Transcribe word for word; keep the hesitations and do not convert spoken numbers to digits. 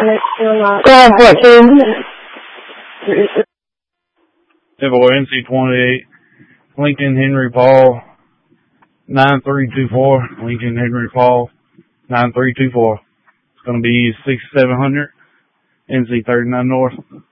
Go on, fourteen. Invoice N C twenty-eight, Lincoln Henry Paul, nine three two four, Lincoln Henry Paul, nine three two four. It's going to be six seven hundred, N C thirty-nine North.